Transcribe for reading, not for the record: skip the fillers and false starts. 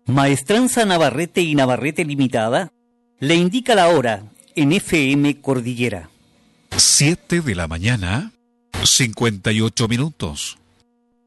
Maestranza Navarrete y Navarrete Limitada le indica la hora en FM Cordillera. 7 de la mañana, 58 minutos.